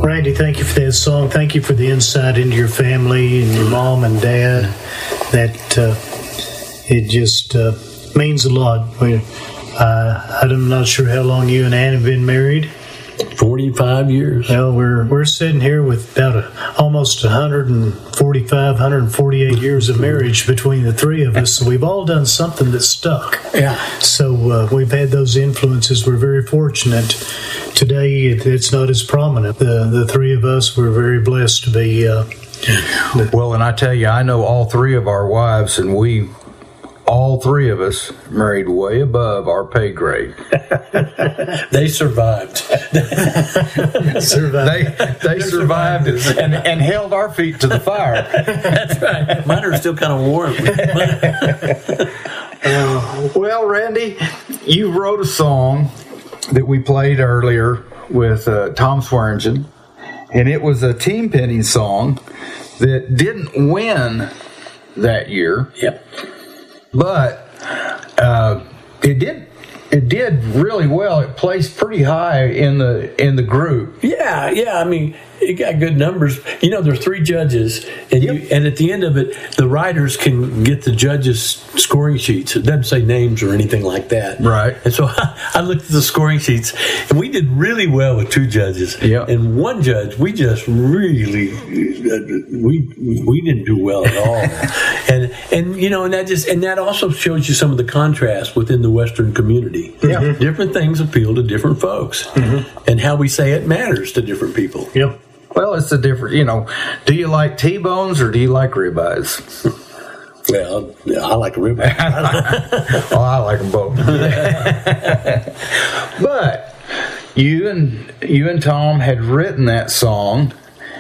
Randy, thank you for that song. Thank you for the insight into your family and your mom and dad. That it just means a lot. I'm not sure how long you and Ann have been married. 45 years. Well, we're sitting here with about almost 148 years of marriage between the three of us. So we've all done something that stuck. Yeah. So we've had those influences. We're very fortunate. Today, it's not as prominent. The three of us were very blessed to be. Well, and I tell you, I know all three of our wives, and all three of us married way above our pay grade. They survived. They survived and held our feet to the fire. That's right. Mine are still kind of warm. Well, Randy, you wrote a song that we played earlier with Tom Swearingen, and it was a team penny song that didn't win that year. Yep. But it did really well. It placed pretty high in the group. Yeah. I mean, it got good numbers. You know, there are three judges, and and at the end of it, the writers can get the judges' scoring sheets. It doesn't say names or anything like that. Right. And so I looked at the scoring sheets, and we did really well with two judges. Yeah. And one judge, we just really we didn't do well at all. and you know, and that also shows you some of the contrast within the Western community. Yeah. Different things appeal to different folks, and how we say it matters to different people. Yep. Well, it's a different, do you like T-bones or do you like ribeyes? Well, yeah, I like a ribeye. Oh, I like them both. But you and Tom had written that song,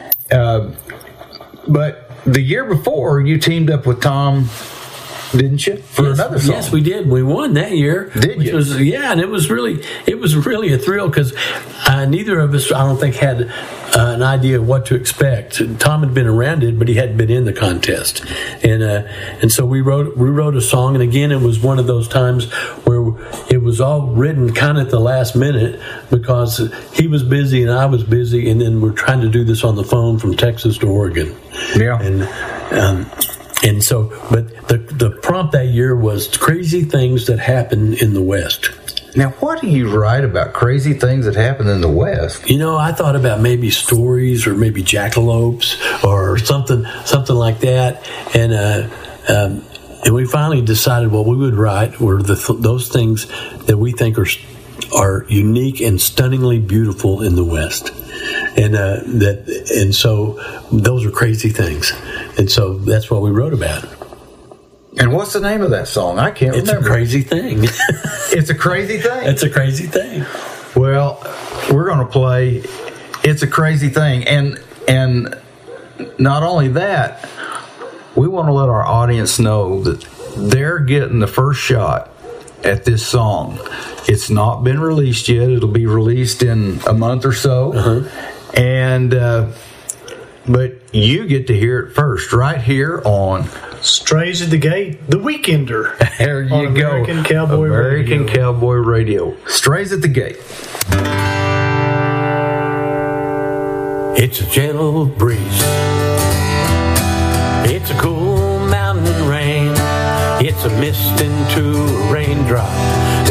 but the year before you teamed up with Tom, didn't you, for another song? Yes, we did. We won that year. Did you? And it was really a thrill because neither of us, I don't think, had an idea of what to expect. Tom had been around it, but he hadn't been in the contest, and so we wrote a song. And again, it was one of those times where it was all written kind of at the last minute because he was busy and I was busy, and then we're trying to do this on the phone from Texas to Oregon. Yeah, And so, but the prompt that year was crazy things that happen in the West. Now, what do you write about crazy things that happen in the West? You know, I thought about maybe stories or maybe jackalopes or something like that. And we finally decided what we would write were those things that we think are unique and stunningly beautiful in the West. And so those are crazy things. And so that's what we wrote about. And what's the name of that song? I can't remember. It's a crazy thing. It's a crazy thing? It's a crazy thing. Well, we're going to play It's a Crazy Thing. And not only that, we want to let our audience know that they're getting the first shot at this song. It's not been released yet. It'll be released in a month or so. And but you get to hear it first right here on Strays at the Gate, The Weekender. There you on go. American Cowboy American Radio. Cowboy Radio. Strays at the Gate. It's a gentle breeze. It's a cool mountain rain. It's a mist into a raindrop.